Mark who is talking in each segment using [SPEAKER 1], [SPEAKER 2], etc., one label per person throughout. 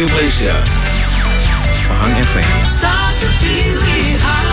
[SPEAKER 1] Radio Malaysia, Pahang FM. Satu pilihan.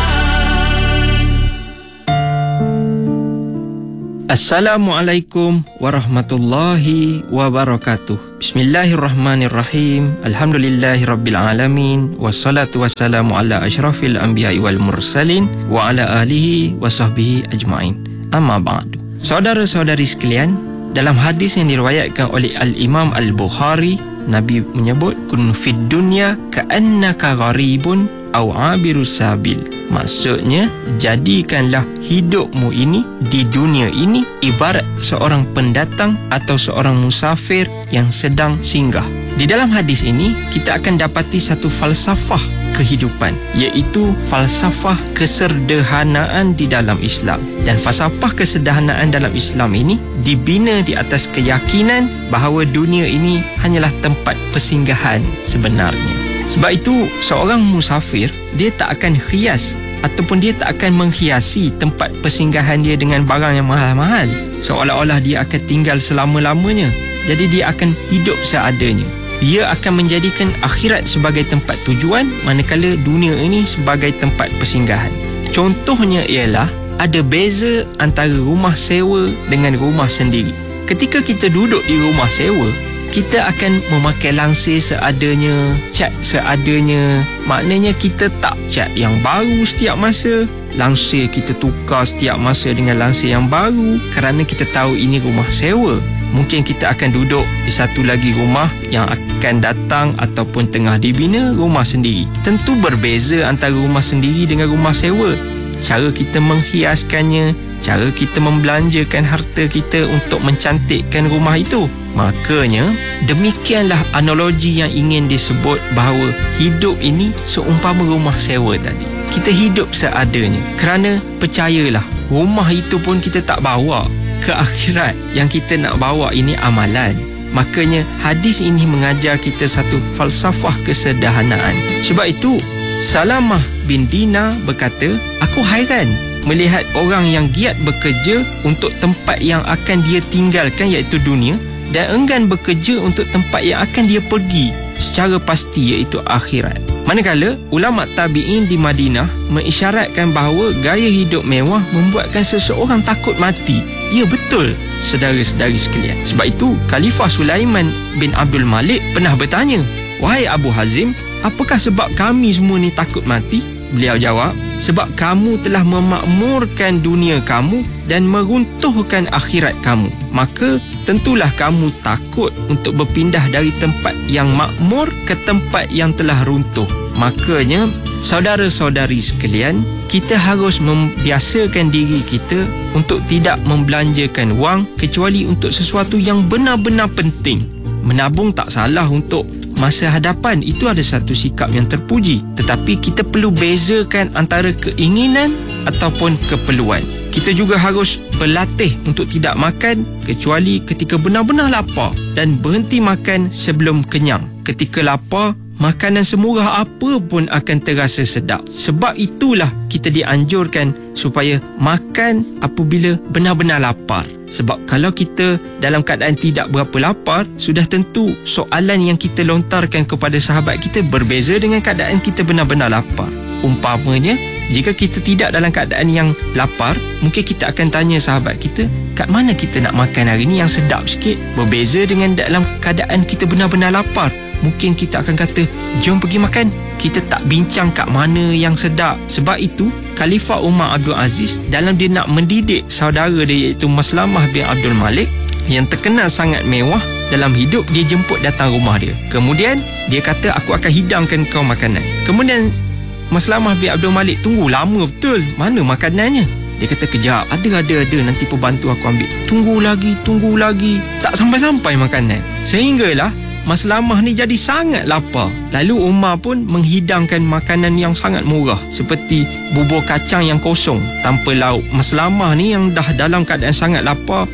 [SPEAKER 2] Assalamualaikum warahmatullahi wabarakatuh. Bismillahirrahmanirrahim. Alhamdulillahirrabbilalamin. Wassalatu wassalamu ala asyrafil anbiya'i wal mursalin wa ala alihi wa sahbihi ajma'in. Amma ba'du. Saudara-saudari sekalian, dalam hadis yang diriwayatkan oleh Al-Imam Al-Bukhari, Nabi menyebut kun fid dunya ka'annaka gharibun aw 'abirus sabil. Maksudnya, jadikanlah hidupmu ini di dunia ini ibarat seorang pendatang atau seorang musafir yang sedang singgah. Di dalam hadis ini, kita akan dapati satu falsafah kehidupan, iaitu falsafah kesederhanaan di dalam Islam. Dan falsafah kesederhanaan dalam Islam ini dibina di atas keyakinan bahawa dunia ini hanyalah tempat persinggahan sebenarnya. Sebab itu, seorang musafir, dia tak akan hias ataupun dia tak akan menghiasi tempat persinggahan dia dengan barang yang mahal-mahal, seolah-olah dia akan tinggal selama-lamanya. Jadi dia akan hidup seadanya. Dia akan menjadikan akhirat sebagai tempat tujuan, manakala dunia ini sebagai tempat persinggahan. Contohnya ialah ada beza antara rumah sewa dengan rumah sendiri. Ketika kita duduk di rumah sewa, kita akan memakai langsir seadanya, cat seadanya. Maknanya kita tak cat yang baru setiap masa. Langsir kita tukar setiap masa dengan langsir yang baru, kerana kita tahu ini rumah sewa. Mungkin kita akan duduk di satu lagi rumah yang akan datang ataupun tengah dibina, rumah sendiri. Tentu berbeza antara rumah sendiri dengan rumah sewa. Cara kita menghiaskannya, cara kita membelanjakan harta kita untuk mencantikkan rumah itu. Makanya, demikianlah analogi yang ingin disebut bahawa hidup ini seumpama rumah sewa tadi. Kita hidup seadanya, kerana percayalah, rumah itu pun kita tak bawa ke akhirat. Yang kita nak bawa ini amalan. Makanya hadis ini mengajar kita satu falsafah kesederhanaan. Sebab itu Salamah bin Dinar berkata, aku hairan melihat orang yang giat bekerja untuk tempat yang akan dia tinggalkan, iaitu dunia, dan enggan bekerja untuk tempat yang akan dia pergi secara pasti, iaitu akhirat. Manakala ulama tabi'in di Madinah mengisyaratkan bahawa gaya hidup mewah membuatkan seseorang takut mati. Ya, betul, saudara-saudari sekalian. Sebab itu Khalifah Sulaiman bin Abdul Malik pernah bertanya, wahai Abu Hazim, apakah sebab kami semua ni takut mati? Beliau jawab, sebab kamu telah memakmurkan dunia kamu dan meruntuhkan akhirat kamu. Maka tentulah kamu takut untuk berpindah dari tempat yang makmur ke tempat yang telah runtuh. Makanya, saudara-saudari sekalian, kita harus membiasakan diri kita untuk tidak membelanjakan wang kecuali untuk sesuatu yang benar-benar penting. Menabung tak salah untuk masa hadapan, itu ada satu sikap yang terpuji. Tetapi kita perlu bezakan antara keinginan ataupun keperluan. Kita juga harus berlatih untuk tidak makan kecuali ketika benar-benar lapar, dan berhenti makan sebelum kenyang. Ketika lapar, makanan semurah apa pun akan terasa sedap. Sebab itulah kita dianjurkan supaya makan apabila benar-benar lapar. Sebab kalau kita dalam keadaan tidak berapa lapar, sudah tentu soalan yang kita lontarkan kepada sahabat kita berbeza dengan keadaan kita benar-benar lapar. Umpamanya, jika kita tidak dalam keadaan yang lapar, mungkin kita akan tanya sahabat kita, kat mana kita nak makan hari ni yang sedap sikit? Berbeza dengan dalam keadaan kita benar-benar lapar. Mungkin kita akan kata, jom pergi makan. Kita tak bincang kat mana yang sedap. Sebab itu, Khalifah Umar Abdul Aziz, dalam dia nak mendidik saudara dia, iaitu Maslamah bin Abdul Malik, yang terkenal sangat mewah dalam hidup, dia jemput datang rumah dia. Kemudian, dia kata, aku akan hidangkan kau makanan. Kemudian, Maslamah bin Abdul Malik tunggu lama betul. Mana makanannya? Dia kata, kejap, ada, nanti pembantu aku ambil. Tunggu lagi. Tak sampai-sampai makanan. Sehinggalah Maslamah ni jadi sangat lapar. Lalu Umar pun menghidangkan makanan yang sangat murah, seperti bubur kacang yang kosong tanpa lauk. Maslamah ni yang dah dalam keadaan sangat lapar,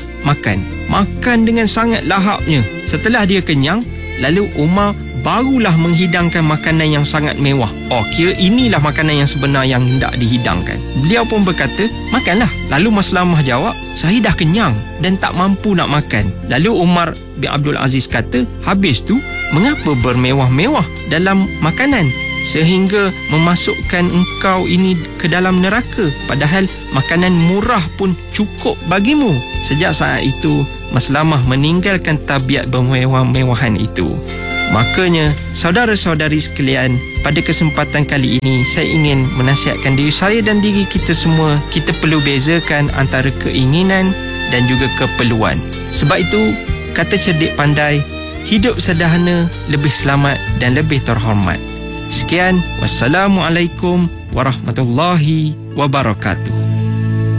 [SPEAKER 2] makan dengan sangat lahapnya. Setelah dia kenyang, lalu Umar barulah menghidangkan makanan yang sangat mewah. Kira inilah makanan yang sebenar yang hendak dihidangkan. Beliau pun berkata, makanlah. Lalu Maslamah jawab, saya dah kenyang dan tak mampu nak makan. Lalu Umar bin Abdul Aziz kata, habis tu mengapa bermewah-mewah dalam makanan sehingga memasukkan engkau ini ke dalam neraka, padahal makanan murah pun cukup bagimu? Sejak saat itu, Maslamah meninggalkan tabiat bermewah-mewahan itu. Makanya, saudara-saudari sekalian, pada kesempatan kali ini saya ingin menasihatkan diri saya dan diri kita semua, kita perlu bezakan antara keinginan dan juga keperluan. Sebab itu, kata cerdik pandai, hidup sederhana lebih selamat dan lebih terhormat. Sekian, wassalamualaikum warahmatullahi wabarakatuh.